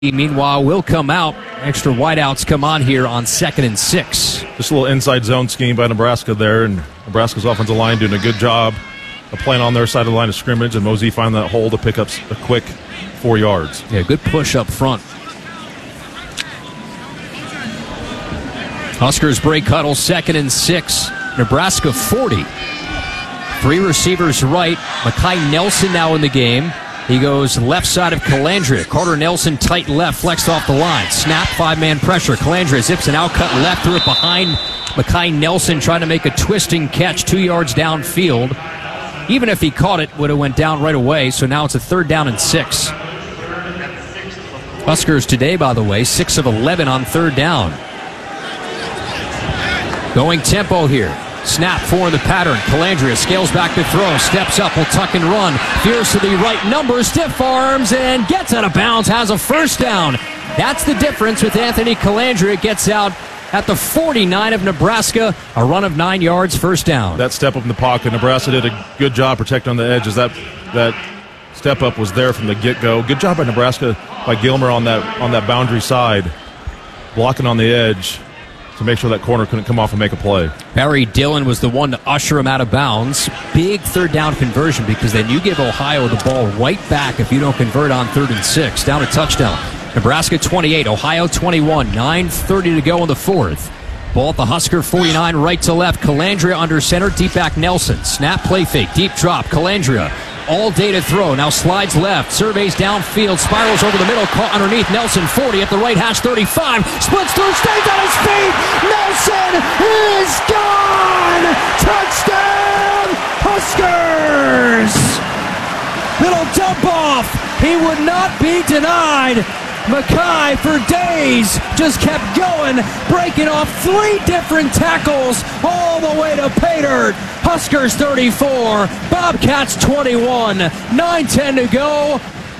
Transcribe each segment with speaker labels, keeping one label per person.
Speaker 1: Meanwhile, will come out. Extra wideouts come on here on 2nd and 6.
Speaker 2: Just a little inside zone scheme by Nebraska there, and Nebraska's offensive line doing a good job of playing on their side of the line of scrimmage, and Mosey found that hole to pick up a quick 4 yards.
Speaker 1: Yeah, good push up front. Huskers break huddle, 2nd and 6. Nebraska 40. 3 receivers right. Mekhi Nelson now in the game. He goes left side of Calandria. Carter Nelson tight left, flexed off the line. Snap, 5-man pressure. Calandria zips an out cut left, threw it behind Mekhi Nelson, trying to make a twisting catch 2 yards downfield. Even if he caught it, would have went down right away, so now it's a 3rd down and 6. Huskers today, by the way, 6 of 11 on 3rd down. Going tempo here. Snap for the pattern. Calandria scales back to throw. Steps up, will tuck and run. Fears to the right number. Stiff arms and gets out of bounds. Has a 1st down. That's the difference with Anthony Calandria. Gets out at the 49 of Nebraska. A run of 9 yards, 1st down.
Speaker 2: That step up in the pocket, Nebraska did a good job protecting on the edges. That step up was there from the get-go. Good job by Nebraska, by Gilmer on that boundary side, blocking on the edge to make sure that corner couldn't come off and make a play.
Speaker 1: Barry Dillon was the one to usher him out of bounds. Big 3rd down conversion, because then you give Ohio the ball right back if you don't convert on 3rd and 6. Down a touchdown. Nebraska 28, Ohio 21. 9:30 to go in the 4th. Ball at the Husker 49, right to left. Calandria under center, deep back Nelson. Snap, play fake, deep drop. Calandria all day to throw. Now slides left, surveys downfield, spirals over the middle, caught underneath Nelson. 40 at the right hash, 35. Splits through, stays on his feet. Nelson is gone. Touchdown, Huskers. Little dump off. He would not be denied. Mekhi for days just kept going, breaking off 3 different tackles all the way to pay dirt. Huskers 34, Bobcats 21, 9:10 to go,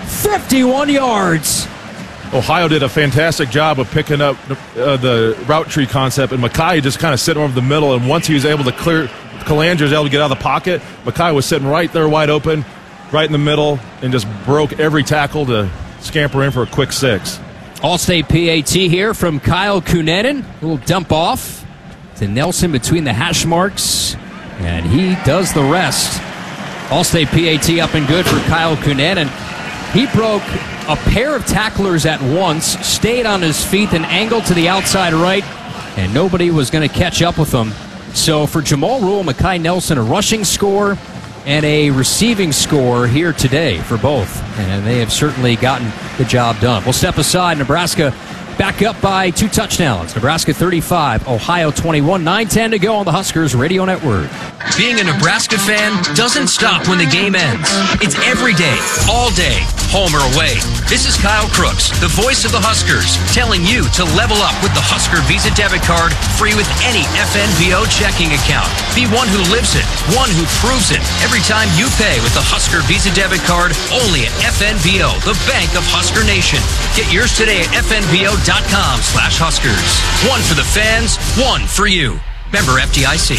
Speaker 1: 51 yards.
Speaker 2: Ohio did a fantastic job of picking up the route tree concept, and Mekhi just kind of sitting over the middle, and once he was able to clear, Calandria was able to get out of the pocket, Mekhi was sitting right there wide open, right in the middle, and just broke every tackle to scamper in for a quick 6.
Speaker 1: All-State PAT here from Kyle Kunanen. A little dump off to Nelson between the hash marks, and he does the rest. All-State PAT up and good for Kyle Kunanen. He broke a pair of tacklers at once, stayed on his feet, then angled to the outside right, and nobody was going to catch up with him. So for Jamal Rule, Mekhi Nelson, a rushing score and a receiving score here today for both. And they have certainly gotten the job done. We'll step aside. Nebraska back up by 2 touchdowns. Nebraska 35, Ohio 21, 9:10 to go on the Huskers Radio Network.
Speaker 3: Being a Nebraska fan doesn't stop when the game ends. It's every day, all day, home or away. This is Kyle Crooks, the voice of the Huskers, telling you to level up with the Husker Visa debit card, free with any FNBO checking account. Be one who lives it, one who proves it. Every time you pay with the Husker Visa debit card, only at FNBO, the bank of Husker Nation. Get yours today at FNBO.com/Huskers. One for the fans, one for you. Member FDIC.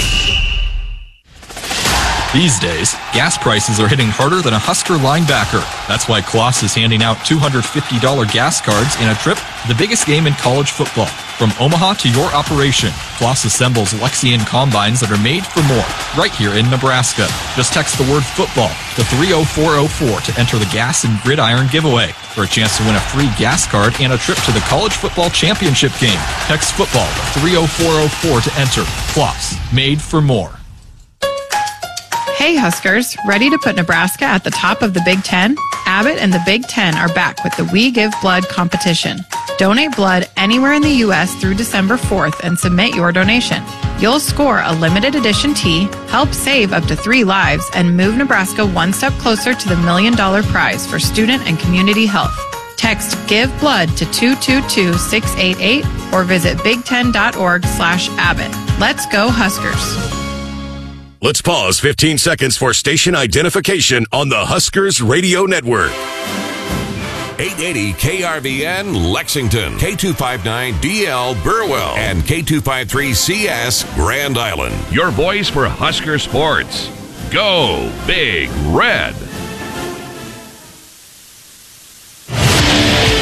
Speaker 4: These days, gas prices are hitting harder than a Husker linebacker. That's why Kloss is handing out $250 gas cards in a trip to the biggest game in college football. From Omaha to your operation, Kloss assembles Lexian combines that are made for more, right here in Nebraska. Just text the word football to 30404 to enter the Gas and Gridiron giveaway for a chance to win a free gas card and a trip to the college football championship game. Text football to 30404 to enter. Kloss, made for more.
Speaker 5: Hey Huskers, ready to put Nebraska at the top of the Big Ten? Abbott and the Big Ten are back with the We Give Blood competition. Donate blood anywhere in the U.S. through December 4th and submit your donation. You'll score a limited edition tee, help save up to 3 lives, and move Nebraska one step closer to the $1 million prize for student and community health. Text Give Blood to 222-688 or visit big10.org/Abbott. Let's go Huskers.
Speaker 6: Let's pause 15 seconds for station identification on the Huskers Radio Network. 880 KRVN Lexington, K259DL Burwell, and K253CS Grand Island.
Speaker 7: Your voice for Husker sports. Go Big Red.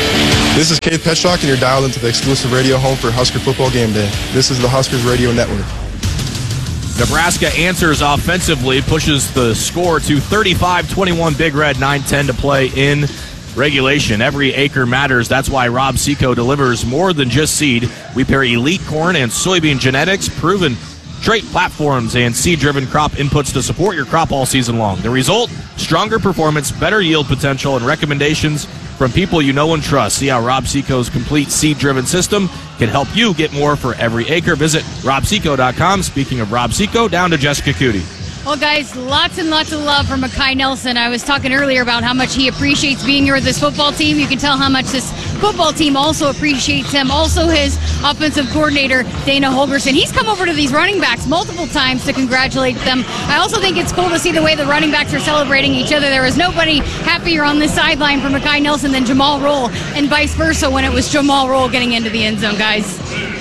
Speaker 8: This is Keith Petchlock, and you're dialed into the exclusive radio home for Husker Football Game Day. This is the Huskers Radio Network.
Speaker 9: Nebraska answers offensively, pushes the score to 35-21. Big Red, 9:10 to play in regulation. Every acre matters. That's why Rob Seco delivers more than just seed. We pair elite corn and soybean genetics, proven trait platforms, and seed-driven crop inputs to support your crop all season long. The result? Stronger performance, better yield potential, and recommendations from people you know and trust. See how Rob Seco's complete seed-driven system can help you get more for every acre. Visit robseco.com. Speaking of Rob Seco, down to Jessica Cootie.
Speaker 10: Well, guys, lots and lots of love from Makai Nelson. I was talking earlier about how much he appreciates being here with this football team. You can tell how much this football team also appreciates him. Also, his offensive coordinator, Dana Holgerson. He's come over to these running backs multiple times to congratulate them. I also think it's cool to see the way the running backs are celebrating each other. There was nobody happier on this sideline for Makai Nelson than Jamal Roll, and vice versa when it was Jamal Roll getting into the end zone, guys.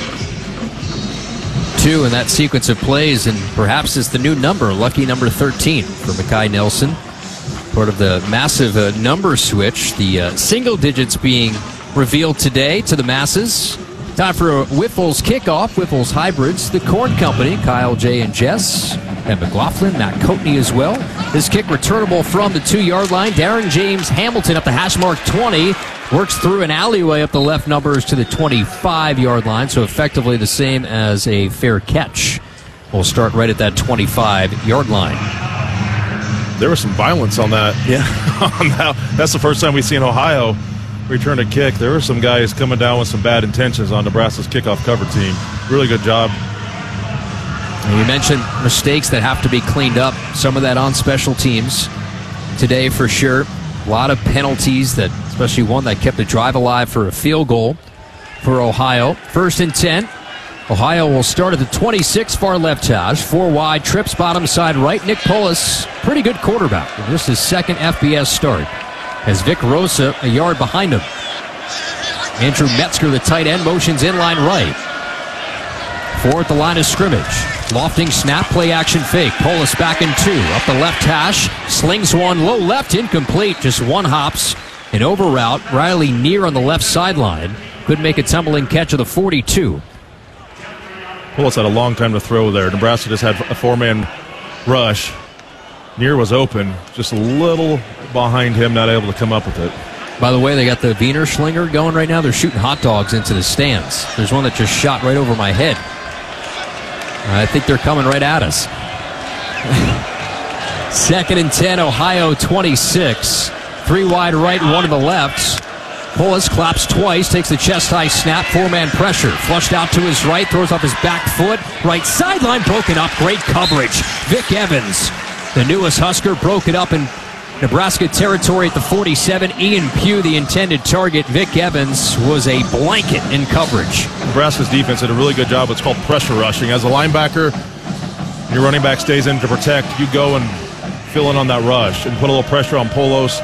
Speaker 1: 2 in that sequence of plays, and perhaps it's the new number, lucky number 13 for Makai Nelson. Part of the massive number switch, the single digits being revealed today to the masses. Time for a Whiffles kickoff. Whiffles Hybrids, the Corn Company, Kyle, Jay, and Jess, and McLaughlin, Matt Coatney as well. This kick returnable from the 2-yard line. Darren James Hamilton up the hash mark 20. Works through an alleyway up the left numbers to the 25-yard line, so effectively the same as a fair catch. We'll start right at that 25-yard line.
Speaker 2: There was some violence on that.
Speaker 1: Yeah.
Speaker 2: That's the first time we've seen Ohio return a kick. There were some guys coming down with some bad intentions on Nebraska's kickoff cover team. Really good job.
Speaker 1: And you mentioned mistakes that have to be cleaned up. Some of that on special teams today for sure. A lot of penalties, that, especially one that kept the drive alive for a field goal for Ohio. 1st and 10. Ohio will start at the 26, far left hash. 4 wide, trips bottom side right. Nick Polis, pretty good quarterback. This is his second FBS start. As Vic Rosa a yard behind him. Andrew Metzger, the tight end, motions inline right. 4 at the line of scrimmage. Lofting snap, play action fake. Polis back in 2. Up the left hash. Slings one low left, incomplete. Just one hops. An over route. Riley Neer on the left sideline. Couldn't make a tumbling catch of the 42.
Speaker 2: Polis had a long time to throw there. Nebraska just had a 4-man rush. Neer was open, just a little behind him, not able to come up with it.
Speaker 1: By the way, they got the Wiener Schlinger going right now. They're shooting hot dogs into the stands. There's one that just shot right over my head. I think they're coming right at us. 2nd and 10, Ohio 26. 3 wide right, 1 to the left. Polis claps twice, takes the chest-high snap, 4-man pressure. Flushed out to his right, throws off his back foot. Right sideline broken up, great coverage. Vic Evans, the newest Husker, broke it up in Nebraska territory at the 47. Ian Pugh, the intended target. Vic Evans was a blanket in coverage.
Speaker 2: Nebraska's defense did a really good job. It's called pressure rushing. As a linebacker, your running back stays in to protect. You go and fill in on that rush and put a little pressure on Polos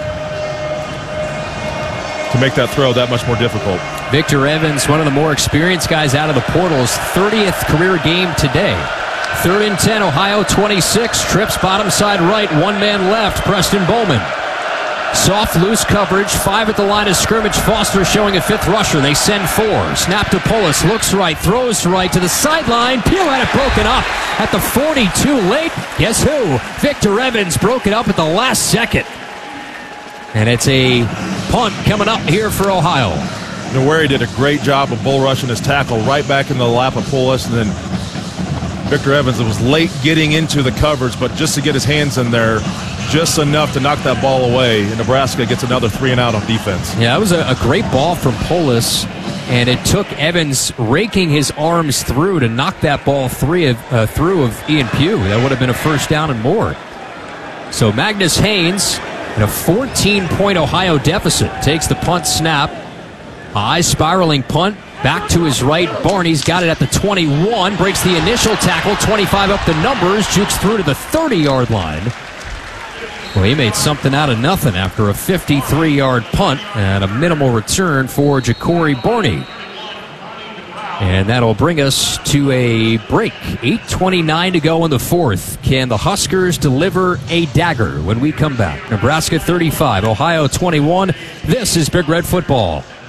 Speaker 2: to make that throw that much more difficult.
Speaker 1: Victor Evans, one of the more experienced guys out of the portals, 30th career game today. 3rd and 10, Ohio 26. Trips bottom side right, 1 man left, Preston Bowman. Soft, loose coverage, 5 at the line of scrimmage. Foster showing a 5th rusher. They send 4. Snap to Polis, looks right, throws right to the sideline. Pugh had it broken up at the 42 late. Guess who? Victor Evans broke it up at the last second. And it's a punt coming up here for Ohio.
Speaker 2: Nowhere did a great job of bull rushing his tackle right back in the lap of Polis, and then Victor Evans was late getting into the coverage, but just to get his hands in there just enough to knock that ball away. And Nebraska gets another 3 and out on defense.
Speaker 1: Yeah, it was a great ball from Polis, and it took Evans raking his arms through to knock that ball through of Ian Pugh. That would have been a 1st down and more. So Magnus Haynes, in a 14-point Ohio deficit, takes the punt snap. High spiraling punt. Back to his right. Barney's got it at the 21. Breaks the initial tackle. 25 up the numbers. Jukes through to the 30-yard line. Well, he made something out of nothing after a 53-yard punt and a minimal return for Ja'Cory Barney. And that'll bring us to a break. 8:29 to go in the 4th. Can the Huskers deliver a dagger when we come back? Nebraska 35, Ohio 21. This is Big Red Football.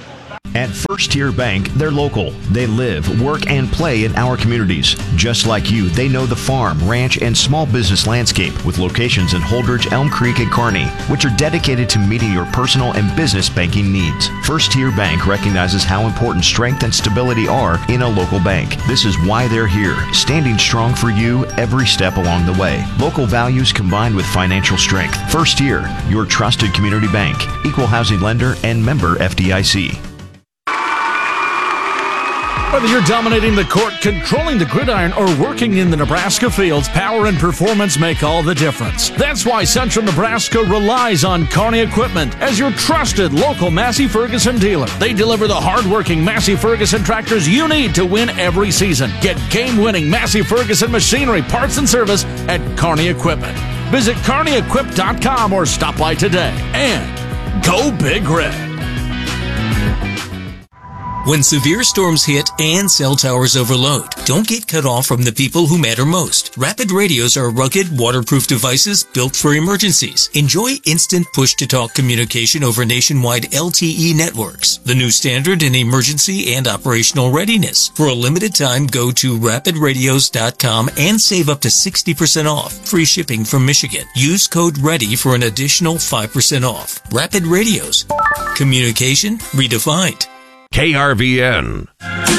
Speaker 11: At First Tier Bank, they're local. They live, work, and play in our communities. Just like you, they know the farm, ranch, and small business landscape with locations in Holdridge, Elm Creek, and Kearney, which are dedicated to meeting your personal and business banking needs. First Tier Bank recognizes how important strength and stability are in a local bank. This is why they're here, standing strong for you every step along the way. Local values combined with financial strength. First Tier, your trusted community bank. Equal housing lender and member FDIC.
Speaker 12: Whether you're dominating the court, controlling the gridiron, or working in the Nebraska fields, power and performance make all the difference. That's why Central Nebraska relies on Kearney Equipment as your trusted local Massey Ferguson dealer. They deliver the hard-working Massey Ferguson tractors you need to win every season. Get game-winning Massey Ferguson machinery, parts, and service at Kearney Equipment. Visit KearneyEquip.com or stop by today. And go Big Red.
Speaker 13: When severe storms hit and cell towers overload, don't get cut off from the people who matter most. Rapid radios are rugged, waterproof devices built for emergencies. Enjoy instant push-to-talk communication over nationwide LTE networks, the new standard in emergency and operational readiness. For a limited time, go to rapidradios.com and save up to 60% off. Free shipping from Michigan. Use code READY for an additional 5% off. Rapid Radios. Communication redefined.
Speaker 6: KRVN.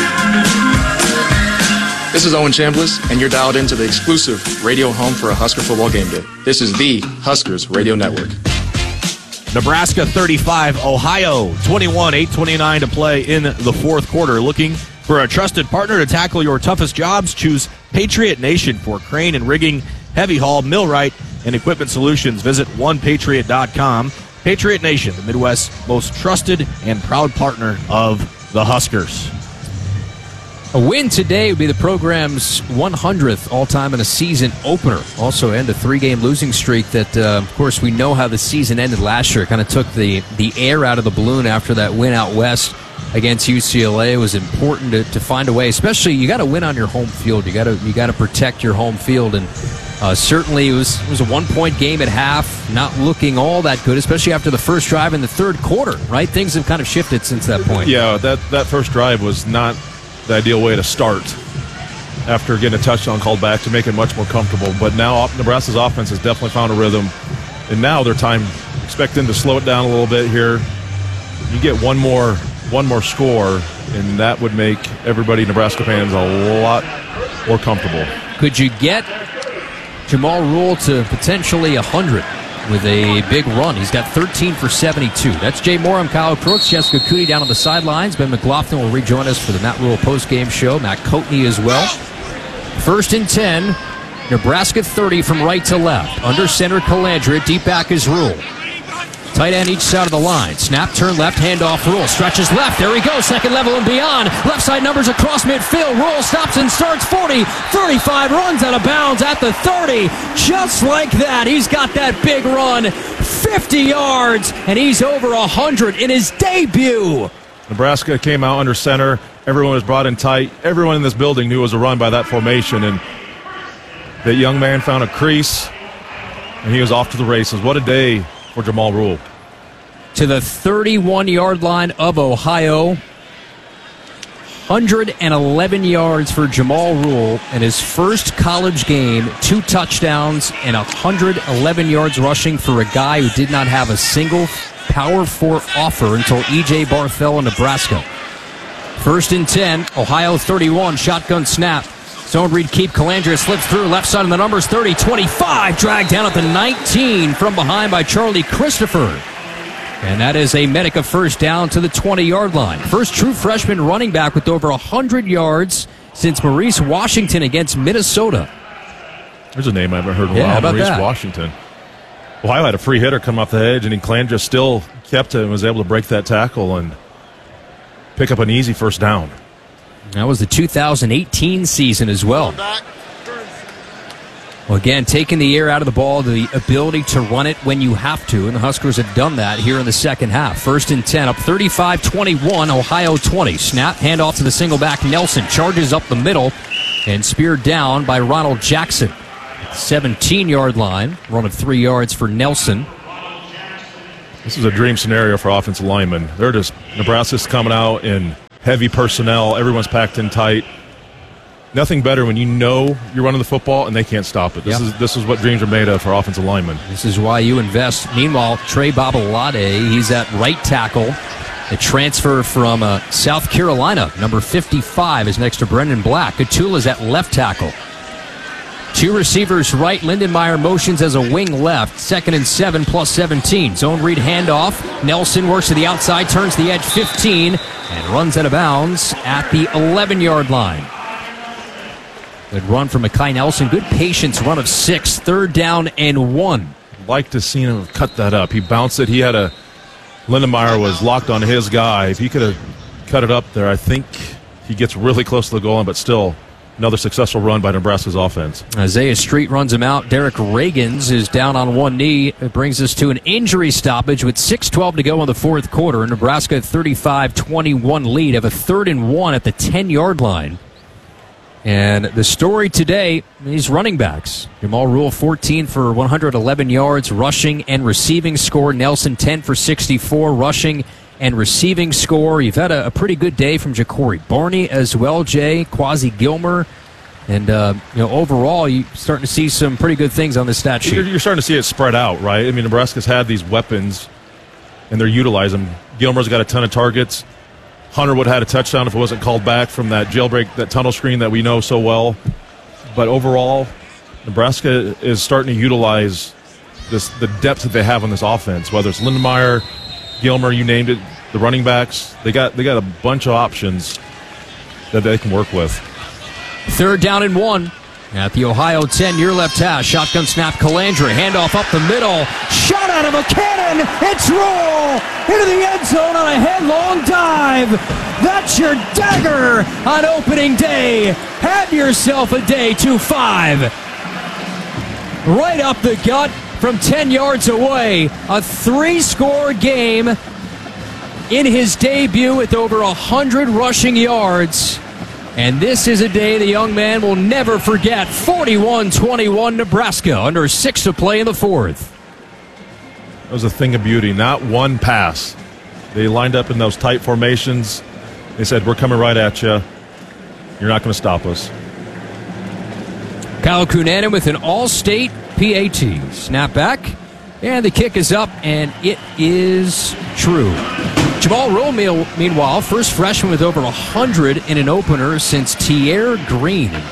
Speaker 8: This is Owen Chambliss, and you're dialed into the exclusive radio home for a Husker football game day. This is the Huskers Radio Network.
Speaker 9: Nebraska 35, Ohio 21, 8:29 to play in the fourth quarter. Looking for a trusted partner to tackle your toughest jobs? Choose Patriot Nation for crane and rigging, heavy haul, millwright, and equipment solutions. Visit onepatriot.com. Patriot Nation, the Midwest's most trusted and proud partner of the Huskers.
Speaker 1: A win today would be the program's 100th all-time in a season opener. Also end a three-game losing streak that, of course, we know how the season ended last year. It kind of took the air out of the balloon after that win out west against UCLA. It was important to find a way, especially you got to win on your home field. You got to protect your home field, and certainly it was a one-point game at half, not looking all that good, especially after the first drive in the third quarter, right? Things have kind of shifted since that point.
Speaker 2: Yeah, that first drive was not the ideal way to start after getting a touchdown called back to make it much more comfortable. But now Nebraska's offense has definitely found a rhythm, and now their time, expect them to slow it down a little bit here. You get one more score, and that would make everybody, Nebraska fans, a lot more comfortable.
Speaker 1: Could you get Jamal Rule to potentially 100 with a big run? He's got 13 for 72. That's Jay Moore. I'm Kyle Crooks. Jessica Cooney down on the sidelines. Ben McLaughlin will rejoin us for the Matt Rule postgame show. Matt Coatney as well. 1st and 10. Nebraska 30 from right to left. Under center, Calandra. Deep back is Rule. Tight end each side of the line. Snap, turn left, handoff. Rule stretches left. There he goes. Second level and beyond. Left side numbers across midfield. Rule stops and starts 40, 35, runs out of bounds at the 30. Just like that, he's got that big run. 50 yards, and he's over 100 in his debut.
Speaker 2: Nebraska came out under center. Everyone was brought in tight. Everyone in this building knew it was a run by that formation, and that young man found a crease, and he was off to the races. What a day for Jamal Rule.
Speaker 1: To the 31-yard line of Ohio. 111 yards for Jamal Rule in his first college game. 2 touchdowns and 111 yards rushing for a guy who did not have a single Power 4 offer until E.J. Barthel in Nebraska. 1st and 10, Ohio 31, shotgun snap. Zone read keep. Calandra slips through left side of the numbers. 30-25, dragged down at the 19 from behind by Charlie Christopher. And that is a Medica first down to the 20-yard line. First true freshman running back with over 100 yards since Maurice Washington against Minnesota.
Speaker 2: There's a name I haven't heard in a
Speaker 1: Yeah,
Speaker 2: while,
Speaker 1: how about
Speaker 2: Maurice
Speaker 1: that?
Speaker 2: Washington. Ohio had a free hitter come off the edge, and Calandra still kept it and was able to break that tackle and pick up an easy first down.
Speaker 1: That was the 2018 season as well. Well, again, taking the air out of the ball, the ability to run it when you have to, and the Huskers have done that here in the second half. 1st and 10, up 35-21, Ohio 20. Snap, handoff to the single back, Nelson charges up the middle and speared down by Ronald Jackson. 17-yard line, run of 3 yards for Nelson.
Speaker 2: This is a dream scenario for offensive linemen. Nebraska's coming out in heavy personnel. Everyone's packed in tight. Nothing better when you know you're running the football and they can't stop it. This is what dreams are made of for offensive linemen.
Speaker 1: This is why you invest. Meanwhile, Trey Babalade, he's at right tackle. A transfer from South Carolina. Number 55 is next to Brendan Black. Atula's at left tackle. Two receivers right. Lindenmeyer motions as a wing left. 2nd and 7 plus 17. Zone read handoff. Nelson works to the outside, turns the edge 15, and runs out of bounds at the 11-yard line. Good run from Mekhi Nelson. Good patience run of 6. 3rd down and 1.
Speaker 2: Like to see him cut that up. He bounced it. Lindenmeyer was locked on his guy. If he could have cut it up there, I think he gets really close to the goal line, but still another successful run by Nebraska's offense.
Speaker 1: Isaiah Street runs him out. Derek Reagans is down on one knee. It brings us to an injury stoppage with 6:12 to go in the fourth quarter. Nebraska 35-21 lead of a 3rd and 1 at the 10-yard line. And the story today, these running backs. Jamal Rule, 14 for 111 yards, rushing and receiving score. Nelson, 10 for 64, rushing and receiving score. You've had a pretty good day from Ja'Cory Barney as well, Jay, Quasi Gilmer. And, overall, you're starting to see some pretty good things on the stat sheet.
Speaker 2: You're starting to see it spread out, right? I mean, Nebraska's had these weapons, and they're utilizing them. Gilmer's got a ton of targets. Hunter would have had a touchdown if it wasn't called back from that jailbreak, that tunnel screen that we know so well. But overall, Nebraska is starting to utilize the depth that they have on this offense, whether it's Lindenmeyer, Gilmer, you named it, the running backs. They got a bunch of options that they can work with.
Speaker 1: 3rd down and 1 at the Ohio 10, near left hash. Shotgun snap, Calandra, handoff up the middle. Shot out of a cannon. It's Rule into the end zone on a headlong dive. That's your dagger on opening day. Have yourself a day 2-5. Right up the gut from 10 yards away. A 3-score game in his debut with over 100 rushing yards. And this is a day the young man will never forget. 41-21 Nebraska, under 6 to play in the fourth.
Speaker 2: That was a thing of beauty. Not one pass. They lined up in those tight formations. They said, we're coming right at you. You're not going to stop us.
Speaker 1: Kyle Cunanan with an all-state PAT. Snap back, and the kick is up, and it is true. Jamal Rule, meanwhile, first freshman with over 100 in an opener since Tierre Green in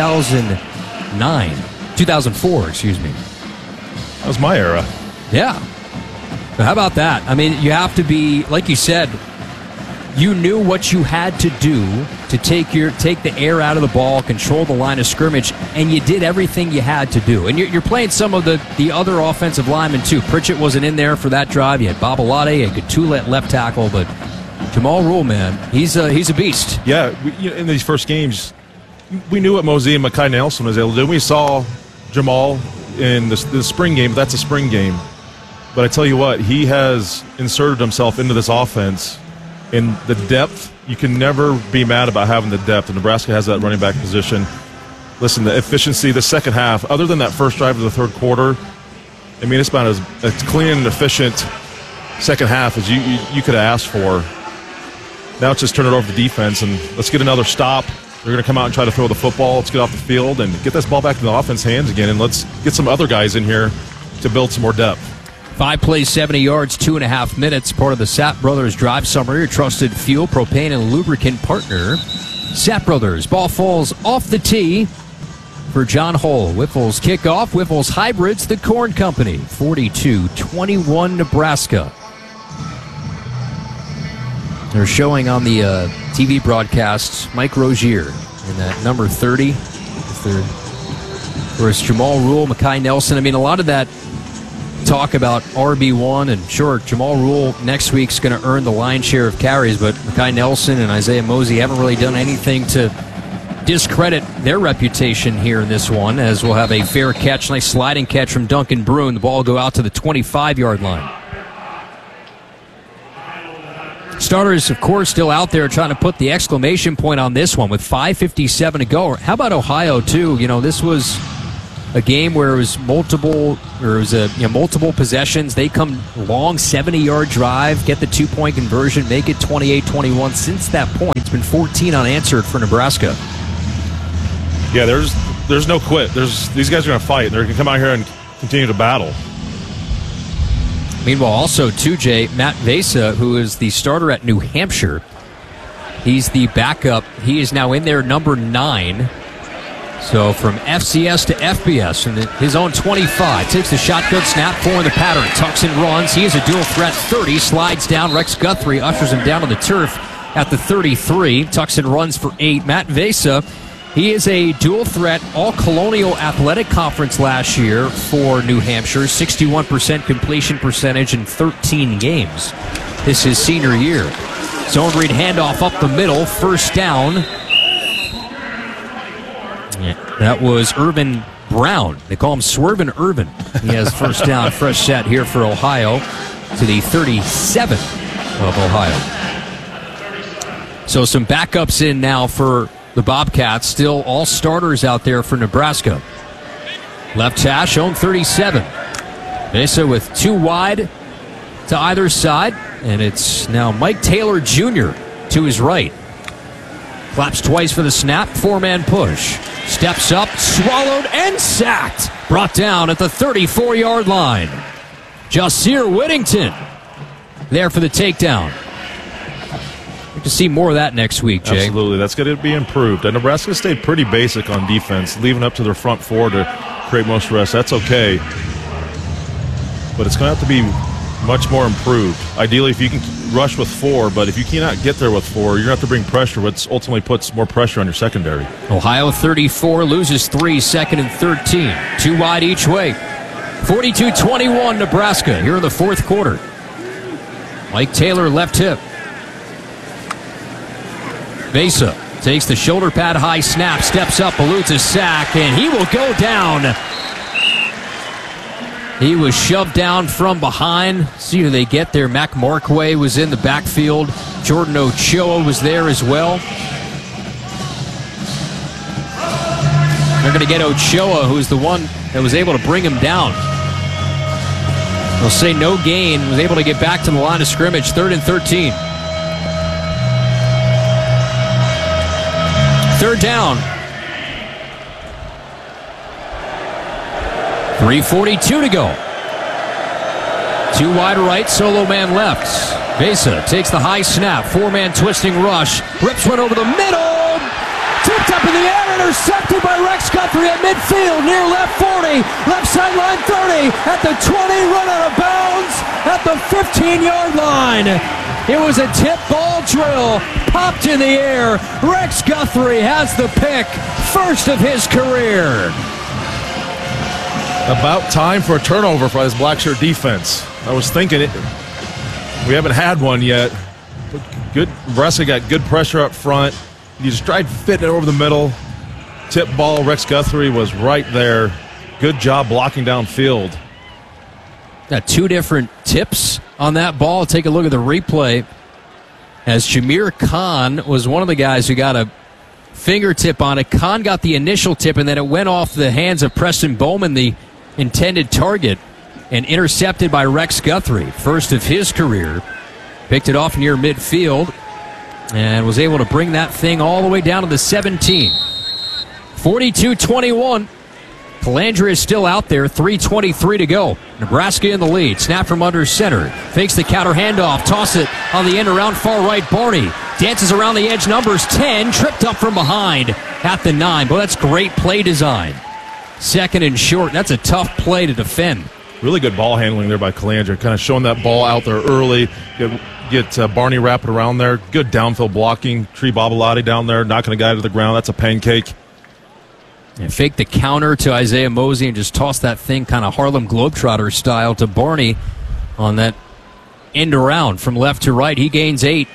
Speaker 1: 2004, excuse me.
Speaker 2: That was my era.
Speaker 1: Yeah. But how about that? I mean, you have to be, like you said, you knew what you had to do to take the air out of the ball, control the line of scrimmage, and you did everything you had to do. And you're playing some of the other offensive linemen, too. Pritchett wasn't in there for that drive. You had Babalade, you had Gatula at left tackle, but Jamal Rule, man, he's a beast.
Speaker 2: Yeah, in these first games, we knew what Mosey and Mekhi Nelson was able to do. We saw Jamal in the spring game. That's a spring game. But I tell you what, he has inserted himself into this offense. In the depth, you can never be mad about having the depth. And Nebraska has that running back position. Listen, the efficiency, the second half, other than that first drive of the third quarter, I mean, it's about as clean and efficient second half as you could have asked for. Now it's just turn it over to defense, and let's get another stop. They're going to come out and try to throw the football. Let's get off the field and get this ball back in the offense hands again, and let's get some other guys in here to build some more depth.
Speaker 1: 5 plays, 70 yards, 2.5 minutes. Part of the Sapp Brothers Drive Summer, your trusted fuel, propane, and lubricant partner. Sapp Brothers. Ball falls off the tee for John Hull. Whiffle's kickoff. Whiffle's Hybrids, the Corn Company. 42-21 Nebraska. They're showing on the TV broadcasts Mike Rozier in that number 30. Whereas Jamal Rule, Mekhi Nelson. I mean, a lot of that talk about RB1, and sure, Jamal Rule next week's going to earn the lion's share of carries, but Mekhi Nelson and Isaiah Mosey haven't really done anything to discredit their reputation here in this one, as we'll have a fair catch, nice sliding catch from Duncan Bruin. The ball will go out to the 25-yard line. Starters, of course, still out there trying to put the exclamation point on this one with 5:57 to go. How about Ohio, too? You know, this was a game where it was multiple possessions. They come long, 70-yard drive, get the 2-point conversion, make it 28-21. Since that point, it's been 14 unanswered for Nebraska.
Speaker 2: Yeah, there's no quit. These guys are going to fight. They're going to come out here and continue to battle.
Speaker 1: Meanwhile, also, too, Jay, Matt Vesa, who is the starter at New Hampshire, he's the backup. He is now in there, number 9. So from FCS to FBS, and his own 25. Takes the shotgun snap, 4 in the pattern. Tucks and runs. He is a dual threat 30. Slides down. Rex Guthrie ushers him down on the turf at the 33. Tucks and runs for 8. Matt Vesa, he is a dual threat All-Colonial Athletic Conference last year for New Hampshire. 61% completion percentage in 13 games. This is senior year. Zone read handoff up the middle. First down. That was Irvin Brown. They call him Swervin' Irvin. He has first down. Fresh set here for Ohio to the 37 of Ohio. So some backups in now for the Bobcats. Still all starters out there for Nebraska. Left hash, own 37. Mesa with 2 wide to either side. And it's now Mike Taylor Jr. to his right. Claps twice for the snap. 4-man push. Steps up, swallowed, and sacked. Brought down at the 34-yard line. Jasir Whittington there for the takedown. To see more of that next week, Jay.
Speaker 2: Absolutely. That's going to be improved. And Nebraska stayed pretty basic on defense, leaving up to their front 4 to create most rest. That's okay. But it's going to have to be much more improved. Ideally, if you can rush with 4, but if you cannot get there with 4, you're going to have to bring pressure, which ultimately puts more pressure on your secondary.
Speaker 1: Ohio 34, loses 3, second and 13. 2 wide each way. 42-21 Nebraska here in the fourth quarter. Mike Taylor left hip. Vesa takes the shoulder pad high snap, steps up, eludes a sack, and he will go down. He was shoved down from behind. See who they get there. Mac Markway was in the backfield. Jordan Ochoa was there as well. They're going to get Ochoa, who's the one that was able to bring him down. They'll say no gain. Was able to get back to the line of scrimmage. 3rd and 13. 3rd down. 3:42 to go. 2 wide right, solo man left. Vesa takes the high snap. 4-man twisting rush. Rips one over the middle. Tipped up in the air. Intercepted by Rex Guthrie at midfield. Near left 40. Left sideline 30. At the 20. Run out of bounds. At the 15-yard line. It was a tip ball drill. Popped in the air. Rex Guthrie has the pick. First of his career.
Speaker 2: About time for a turnover for this black shirt defense. I was thinking it. We haven't had one yet. Good. Nebraska got good pressure up front. You just tried fitting it over the middle. Tip ball. Rex Guthrie was right there. Good job blocking downfield.
Speaker 1: Got 2 different tips on that ball. Take a look at the replay. As Jameer Khan was one of the guys who got a fingertip on it. Khan got the initial tip, and then it went off the hands of Preston Bowman, the intended target, and intercepted by Rex Guthrie. First of his career. Picked it off near midfield and was able to bring that thing all the way down to the 17. 42-21. Calandria is still out there. 3:23 to go. Nebraska in the lead. Snap from under center. Fakes the counter handoff. Toss it on the end around far right. Barney dances around the edge. Numbers 10. Tripped up from behind at the 9. Boy, that's great play design. 2nd and short. That's a tough play to defend.
Speaker 2: Really good ball handling there by Calandria. Kind of showing that ball out there early. Get Barney wrapping around there. Good downfield blocking. Tree Babalati down there. Knocking a guy to the ground. That's a pancake.
Speaker 1: And fake the counter to Isaiah Mosey and just toss that thing kind of Harlem Globetrotter style to Barney on that end around from left to right. He gains 8.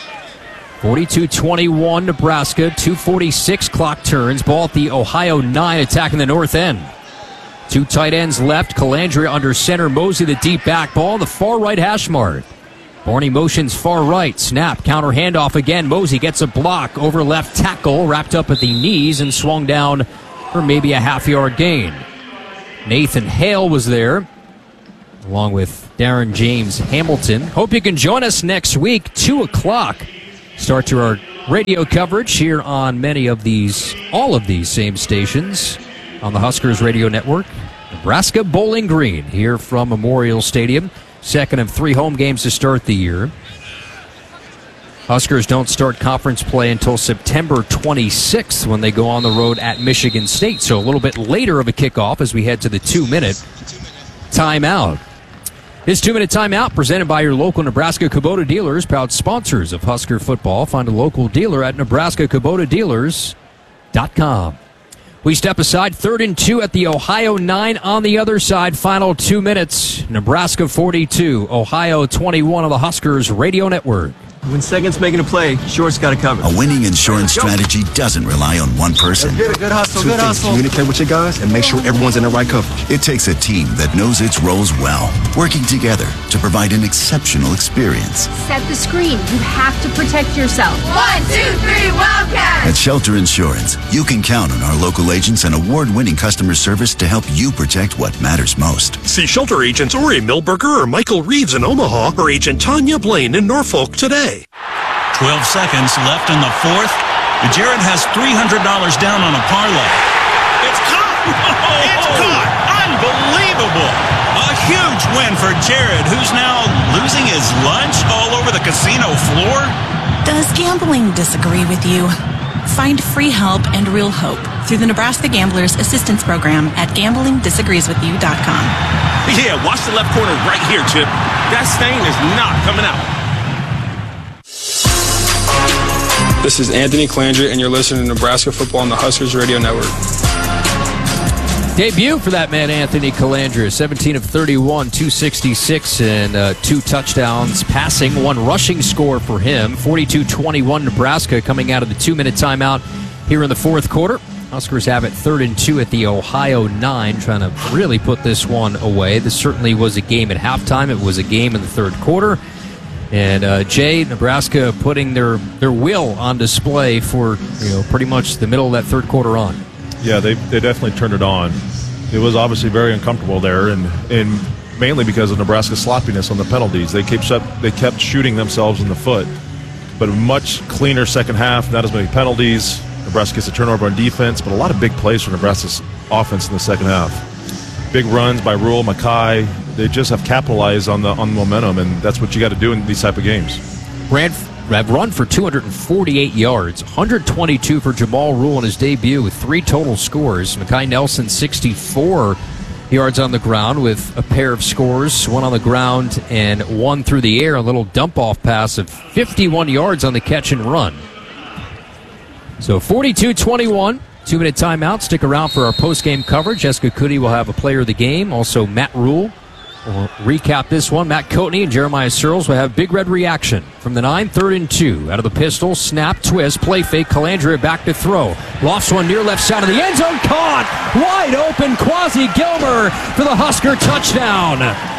Speaker 1: 42-21 Nebraska. 2:46 clock turns. Ball at the Ohio 9, attacking the north end. 2 tight ends left. Calandria under center. Mosey the deep back. Ball on the far right hash mark. Barney motions far right. Snap. Counter handoff again. Mosey gets a block over left tackle. Wrapped up at the knees and swung down for maybe a half-yard gain. Nathan Hale was there, along with Darren James Hamilton. Hope you can join us next week, 2 o'clock. Start to our radio coverage here on all of these same stations on the Huskers Radio Network. Nebraska Bowling Green here from Memorial Stadium. Second of 3 home games to start the year. Huskers don't start conference play until September 26th when they go on the road at Michigan State. So a little bit later of a kickoff as we head to the 2-minute timeout. This 2-minute timeout presented by your local Nebraska Kubota dealers, proud sponsors of Husker football. Find a local dealer at NebraskaKubotaDealers.com. We step aside, 3rd and 2 at the Ohio 9 on the other side. Final 2 minutes. Nebraska 42, Ohio 21 on the Huskers Radio Network.
Speaker 14: When second's making a play, short's got to cover.
Speaker 15: A winning insurance strategy doesn't rely on one person.
Speaker 14: Good hustle,
Speaker 15: Two
Speaker 14: good
Speaker 15: things.
Speaker 14: hustle.
Speaker 15: Communicate with your guys and make sure everyone's in the right coverage. It takes a team that knows its roles well, working together to provide an exceptional experience.
Speaker 16: Set the screen. You have to protect yourself. 1, 2, 3, Wildcats!
Speaker 15: At Shelter Insurance, you can count on our local agents and award-winning customer service to help you protect what matters most.
Speaker 17: See Shelter agents Uri Milberger or Michael Reeves in Omaha or Agent Tanya Blaine in Norfolk today.
Speaker 18: 12 seconds left in the 4th. Jared has $300 down on a parlay. It's caught! It's caught! Unbelievable! A huge win for Jared, who's now losing his lunch all over the casino floor.
Speaker 19: Does gambling disagree with you? Find free help and real hope through the Nebraska Gamblers Assistance Program at gamblingdisagreeswithyou.com.
Speaker 17: Yeah, watch the left corner right here, Chip. That stain is not coming out.
Speaker 8: This is Anthony Calandra, and you're listening to Nebraska Football on the Huskers Radio Network.
Speaker 1: Debut for that man, Anthony Calandra. 17 of 31, 266, and 2 touchdowns passing. 1 rushing score for him. 42-21 Nebraska coming out of the 2-minute timeout here in the 4th quarter. Huskers have it 3rd and 2 at the Ohio 9, trying to really put this one away. This certainly was a game at halftime. It was a game in the 3rd quarter. And Jay, Nebraska putting their will on display for pretty much the middle of that 3rd quarter on.
Speaker 2: Yeah, they definitely turned it on. It was obviously very uncomfortable there, and mainly because of Nebraska's sloppiness on the penalties. They kept shooting themselves in the foot. But a much cleaner second half, not as many penalties. Nebraska gets a turnover on defense, but a lot of big plays for Nebraska's offense in the second half. Big runs by Rule, Mackay. They just have capitalized on the momentum, and that's what you got to do in these type of games.
Speaker 1: Run for 248 yards, 122 for Jamal Rule in his debut with 3 total scores. Mackay Nelson, 64 yards on the ground with a pair of scores, 1 on the ground and 1 through the air. A little dump-off pass of 51 yards on the catch and run. So 42-21. 2-minute timeout. Stick around for our post-game coverage. Jessica Cootie will have a player of the game. Also, Matt Rule will recap this one. Matt Coatney and Jeremiah Searles will have Big Red reaction from the 9, 3rd and 2. Out of the pistol, snap, twist, play fake. Calandra back to throw. Lofts one near left side of the end zone. Caught! Wide open. Quasi Gilmer for the Husker touchdown.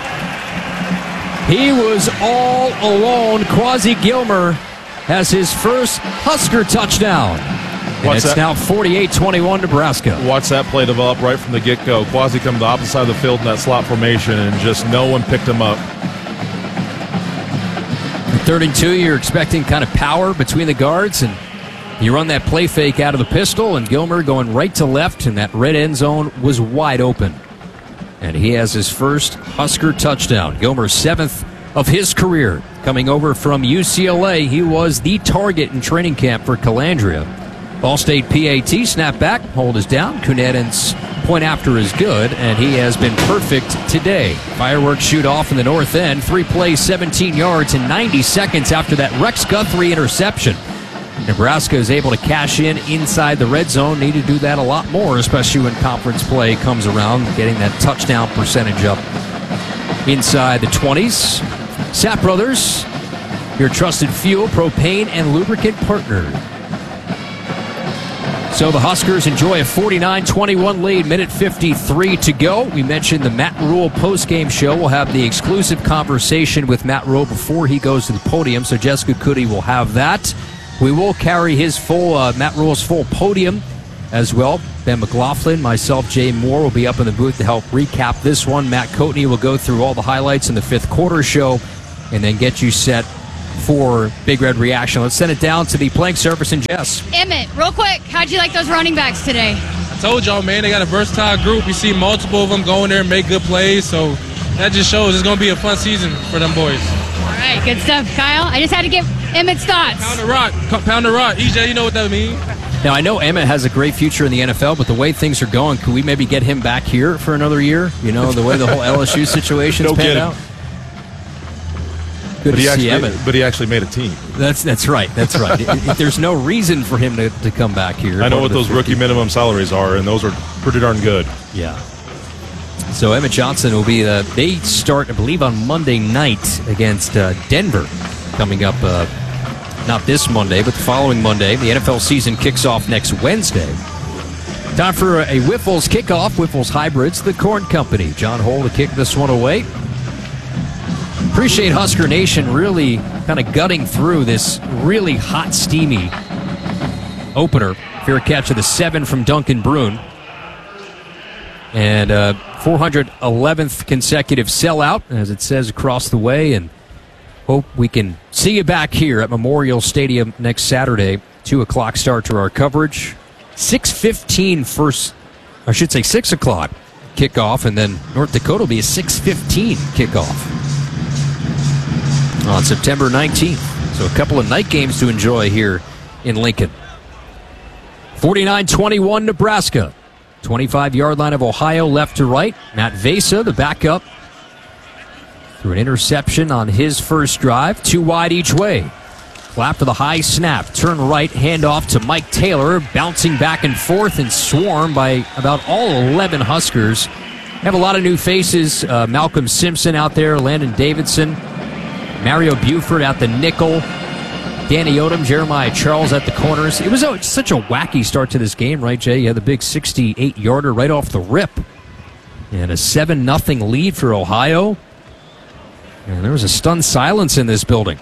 Speaker 1: He was all alone. Quasi Gilmer has his first Husker touchdown. And it's now 48-21 Nebraska.
Speaker 2: Watch that play develop right from the get-go. Quasi come to the opposite side of the field in that slot formation, and just no one picked him up.
Speaker 1: 3rd and 2, you're expecting kind of power between the guards, and you run that play fake out of the pistol, and Gilmer going right to left, and that red end zone was wide open. And he has his first Husker touchdown. Gilmer's 7th of his career. Coming over from UCLA, he was the target in training camp for Calandra. Ball State PAT, snap back, hold is down. Kunedin's point after is good, and he has been perfect today. Fireworks shoot off in the north end. 3 plays, 17 yards in 90 seconds after that Rex Guthrie interception. Nebraska is able to cash in inside the red zone. Need to do that a lot more, especially when conference play comes around, getting that touchdown percentage up inside the 20s. Sapp Brothers, your trusted fuel, propane, and lubricant partner. So the Huskers enjoy a 49-21 lead, minute 53 to go. We mentioned the Matt Rule postgame show. We'll have the exclusive conversation with Matt Rule before he goes to the podium, so Jessica Cootie will have that. We will carry his full, Matt Rule's full podium as well Ben McLaughlin, myself, Jay Moore, will be up in the booth to help recap this one. Matt Coatney will go through all the highlights in the fifth quarter show and then get you set for Big Red Reaction. Let's send it down to the playing surface and Jess.
Speaker 10: Emmett, real quick, how'd you like those running backs today?
Speaker 20: I told y'all, man, they got a versatile group. You see multiple of them go in there and make good plays, so that just shows it's going to be a fun season for them boys.
Speaker 10: All right, good stuff, Kyle. I just had to give Emmett's thoughts.
Speaker 20: Pound the rock. Pound the rock. EJ, you know what that means.
Speaker 1: Now, I know Emmett has a great future in the NFL, but the way things are going, could we maybe get him back here for another year? You know, the way the whole LSU situation's panned out. Good to see Emmett.
Speaker 2: But he actually made a team.
Speaker 1: That's right. That's right. There's no reason for him to come back here.
Speaker 2: I know what those rookie minimum salaries are, and those are pretty darn good.
Speaker 1: Yeah. So Emmett Johnson will be they start, I believe, on Monday night against Denver coming up, not this Monday, but the following Monday. The NFL season kicks off next Wednesday. Time for a Whiffles kickoff. Whiffles Hybrids, the Corn Company. John Hole to kick this one away. Appreciate Husker Nation really kind of gutting through this really hot, steamy opener. Fair catch of the 7 from Duncan Brune. And 411th consecutive sellout, as it says across the way. And hope we can see you back here at Memorial Stadium next Saturday. 2 o'clock start to our coverage. 6:15 first, I should say 6 o'clock kickoff. And then North Dakota will be a 6:15 kickoff on September 19th. So a couple of night games to enjoy here in Lincoln. 49-21 Nebraska. 25-yard line of Ohio left to right. Matt Vesa, the backup, threw an interception on his first drive. 2 wide each way. Clap for the high snap. Turn right, handoff to Mike Taylor. Bouncing back and forth and swarmed by about all 11 Huskers. Have a lot of new faces. Malcolm Simpson out there. Landon Davidson. Mario Buford at the nickel. Danny Odom, Jeremiah Charles at the corners. It was such a wacky start to this game, right, Jay? You had the big 68-yarder right off the rip. And a 7-0 lead for Ohio. And there was a stunned silence in this building.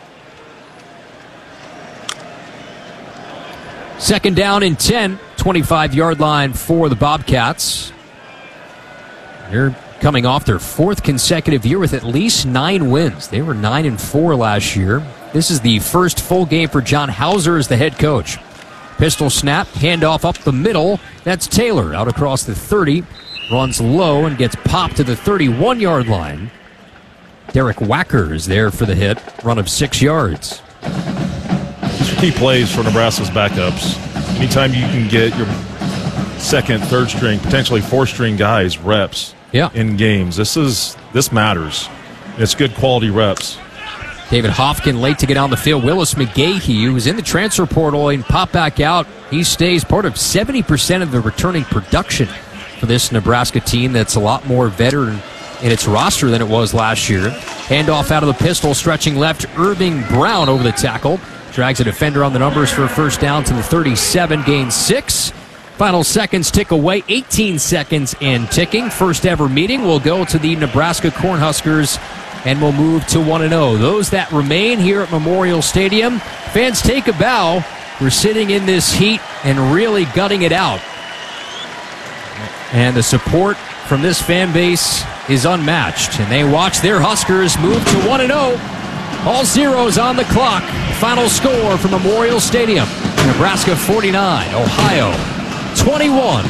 Speaker 1: Second down and 10. 25-yard line for the Bobcats. They're coming off their 4th consecutive year with at least 9 wins. They were 9-4 last year. This is the first full game for John Hauser as the head coach. Pistol snap, handoff up the middle. That's Taylor out across the 30. Runs low and gets popped to the 31-yard line. Derek Wacker is there for the hit. Run of 6 yards.
Speaker 2: These are key plays for Nebraska's backups. Anytime you can get your second, third string, potentially 4th string guys reps in games, this matters. It's good quality reps.
Speaker 1: David Hofkin late to get on the field. Willis McGahee, who was in the transfer portal and popped back out. He stays part of 70% of the returning production for this Nebraska team that's a lot more veteran in its roster than it was last year. Handoff out of the pistol, stretching left. Irving Brown over the tackle. Drags a defender on the numbers for a first down to the 37, gains 6. Final seconds tick away, 18 seconds and ticking. First ever meeting will go to the Nebraska Cornhuskers, and we'll move to 1-0. Those that remain here at Memorial Stadium, fans take a bow. We're sitting in this heat and really gutting it out. And the support from this fan base is unmatched. And they watch their Huskers move to 1-0. All zeros on the clock. Final score from Memorial Stadium. Nebraska 49, Ohio 21.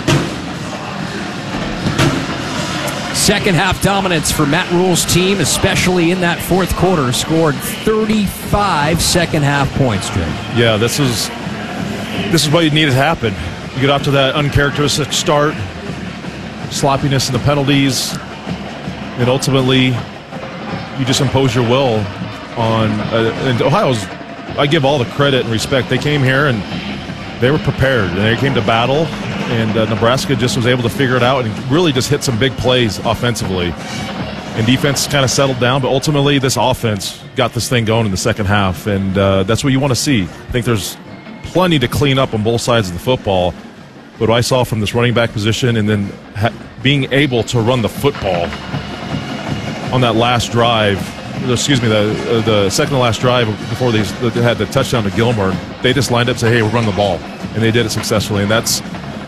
Speaker 1: Second half dominance for Matt Rule's team, especially in that 4th quarter. Scored 35 second half points, Jay.
Speaker 2: Yeah, this is what you needed to happen. You get off to that uncharacteristic start, sloppiness in the penalties, and ultimately you just impose your will on. And Ohio's, I give all the credit and respect. They came here and they were prepared, and they came to battle, and Nebraska just was able to figure it out and really just hit some big plays offensively. And defense kind of settled down, but ultimately this offense got this thing going in the second half, and that's what you want to see. I think there's plenty to clean up on both sides of the football. What I saw from this running back position, and then being able to run the football on that last drive, the second to last drive before they had the touchdown to Gilmer, they just lined up and said, hey, we'll run the ball. And they did it successfully. And that's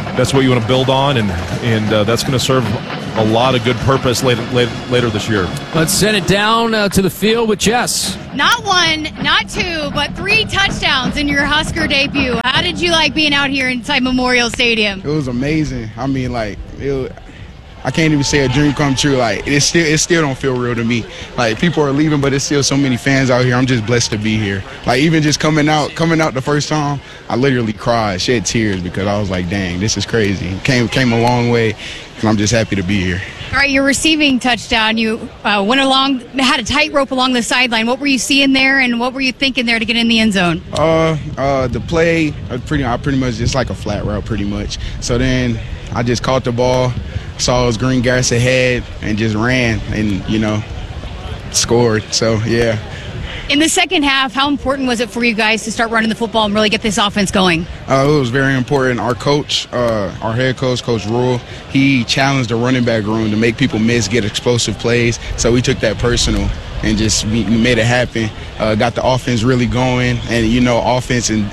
Speaker 2: that's what you want to build on, and that's going to serve a lot of good purpose later this year.
Speaker 1: Let's send it down to the field with Jess.
Speaker 10: Not one, not two, but 3 touchdowns in your Husker debut. How did you like being out here inside Memorial Stadium?
Speaker 21: It was amazing. I mean, like, I can't even say a dream come true. Like, it still don't feel real to me. Like, people are leaving, but there's still so many fans out here. I'm just blessed to be here. Like, even just coming out the first time, I literally cried, shed tears, because I was like, dang, this is crazy. Came a long way, and I'm just happy to be here.
Speaker 10: All right, your receiving touchdown, you went along, had a tightrope along the sideline. What were you seeing there, and what were you thinking there to get in the end zone?
Speaker 21: The play, I pretty much just like a flat route, pretty much. So then I just caught the ball, saw his green grass ahead, and just ran and, scored. So, yeah.
Speaker 10: In the second half, how important was it for you guys to start running the football and really get this offense going?
Speaker 21: It was very important. Our coach, our head coach, Coach Rule, he challenged the running back room to make people miss, get explosive plays. So we took that personal and just we made it happen. Got the offense really going, and offense and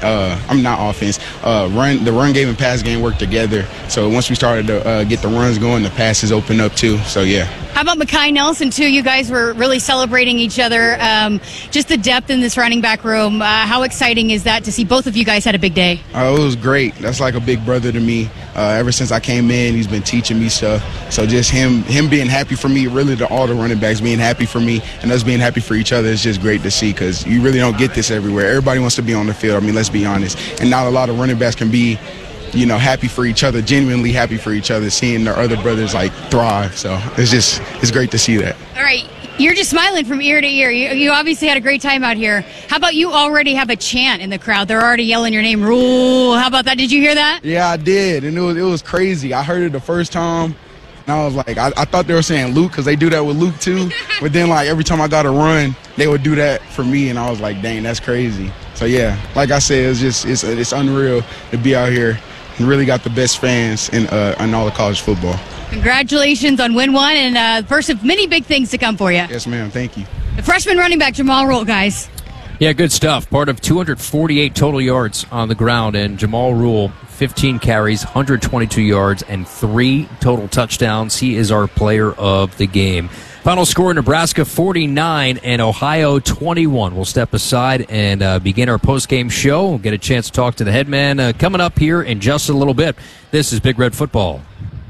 Speaker 21: the run game and pass game work together. So once we started to get the runs going, the passes opened up too. So yeah.
Speaker 10: How about Mekhi Nelson too? You guys were really celebrating each other. Just the depth in this running back room. How exciting is that to see both of you guys had a big day?
Speaker 21: It was great. That's like a big brother to me. Ever since I came in, he's been teaching me stuff. So just him being happy for me, really all the running backs being happy for me, and us being happy for each other is just great to see, because you really don't get this everywhere. Everybody wants to be on the field. I mean, let's be honest. And not a lot of running backs can be, happy for each other, genuinely happy for each other, seeing their other brothers thrive. So it's great to see that.
Speaker 10: All right. You're just smiling from ear to ear. You obviously had a great time out here. How about you already have a chant in the crowd? They're already yelling your name, Rule. How about that? Did you hear that?
Speaker 21: Yeah, I did. And it was crazy. I heard it the first time, and I was like, I thought they were saying Luke, because they do that with Luke too. But then every time I got a run, they would do that for me, and I was like, dang, that's crazy. So yeah, like I said, it's unreal to be out here and really got the best fans in all of college football.
Speaker 10: Congratulations on win one, and first of many big things to come for you.
Speaker 21: Yes, ma'am. Thank you.
Speaker 10: The freshman running back, Jamal Rule, guys.
Speaker 1: Yeah, good stuff. Part of 248 total yards on the ground, and Jamal Rule, 15 carries, 122 yards, and 3 total touchdowns. He is our player of the game. Final score, Nebraska 49 and Ohio 21. We'll step aside and begin our post-game show. We'll get a chance to talk to the head man coming up here in just a little bit. This is Big Red Football.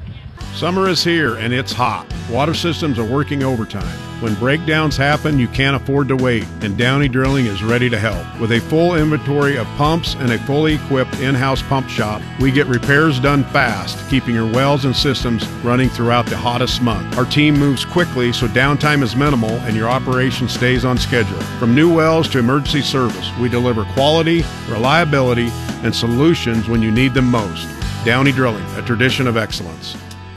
Speaker 22: Summer is here, and it's hot. Water systems are working overtime. When breakdowns happen, you can't afford to wait, and Downey Drilling is ready to help. With a full inventory of pumps and a fully equipped in-house pump shop, we get repairs done fast, keeping your wells and systems running throughout the hottest month. Our team moves quickly, so downtime is minimal and your operation stays on schedule. From new wells to emergency service, we deliver quality, reliability, and solutions when you need them most. Downey Drilling, a tradition of excellence.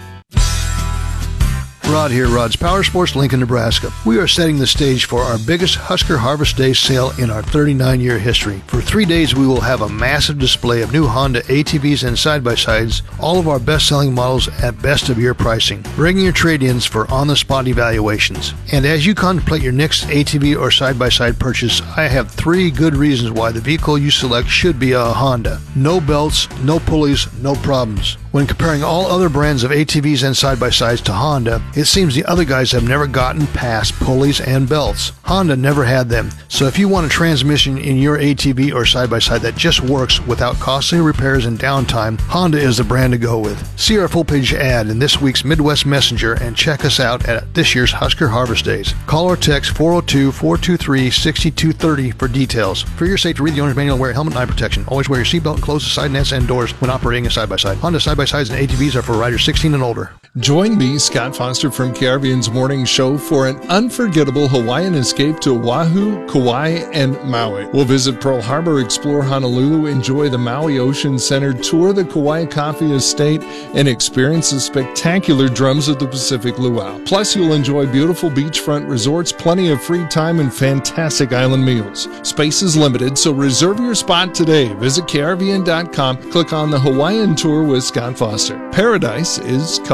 Speaker 23: Rod here, Rod's Power Sports, Lincoln, Nebraska. We are setting the stage for our biggest Husker Harvest Day sale in our 39-year history. For 3 days, we will have a massive display of new Honda ATVs and side-by-sides, all of our best-selling models at best-of-year pricing. Bring your trade-ins for on-the-spot evaluations. And as you contemplate your next ATV or side-by-side purchase, I have 3 good reasons why the vehicle you select should be a Honda. No belts, no pulleys, no problems. When comparing all other brands of ATVs and side-by-sides to Honda, it seems the other guys have never gotten past pulleys and belts. Honda never had them. So if you want a transmission in your ATV or side-by-side that just works without costly repairs and downtime, Honda is the brand to go with. See our full-page ad in this week's Midwest Messenger and check us out at this year's Husker Harvest Days. Call or text 402-423-6230 for details. For your safety, read the owner's manual and wear a helmet and eye protection. Always wear your seatbelt and close the side nets and doors when operating a side-by-side. Honda side-by-sides and ATVs are for riders 16 and older.
Speaker 24: Join me, Scott Foster from KRVN's morning show for an unforgettable Hawaiian escape to Oahu, Kauai, and Maui. We'll visit Pearl Harbor, explore Honolulu, enjoy the Maui Ocean Center, tour the Kauai Coffee Estate, and experience the spectacular drums of the Pacific Luau. Plus, you'll enjoy beautiful beachfront resorts, plenty of free time, and fantastic island meals. Space is limited, so reserve your spot today. Visit KRVN.com, click on the Hawaiian Tour with Scott Foster. Paradise is calling.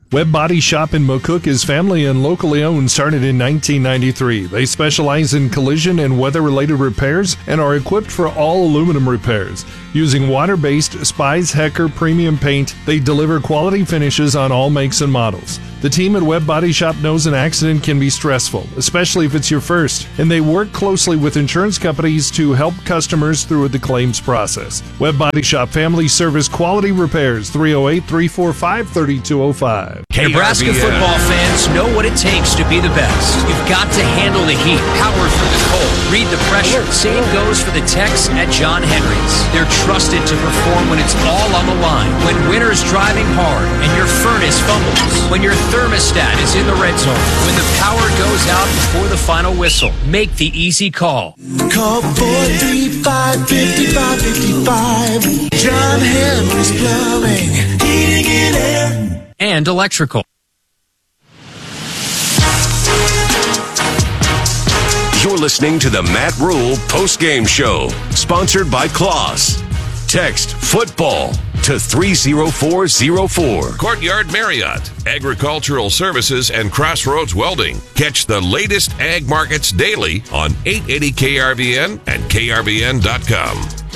Speaker 24: Webb Body Shop in McCook is family and locally owned, started in 1993. They specialize in collision and weather-related repairs and are equipped for all aluminum repairs. Using water-based Spies Hecker premium paint, they deliver quality finishes on all makes and models. The team at Webb Body Shop knows an accident can be stressful, especially if it's your first, and they work closely with insurance companies to help customers through the claims process. Webb Body Shop Family Service Quality Repairs, 308-345-3205.
Speaker 1: Nebraska football fans know what it takes to be the best. You've got to handle the heat, power through the cold, read the pressure. Same goes for the techs at John Henry's. They're trusted to perform when it's all on the line, when winter's driving hard and your furnace fumbles, when your thermostat is in the red zone, when the power goes out before the final whistle. Make the easy call.
Speaker 3: Call 435-5555. John Henry's Plumbing, Heating and Air,
Speaker 1: and Electrical.
Speaker 6: You're listening to the Matt Rule Post-Game Show, sponsored by Kloss. Text football to 30404.
Speaker 4: Courtyard Marriott, agricultural services, and Crossroads Welding. Catch the latest ag markets daily on 880 KRVN and KRVN.com.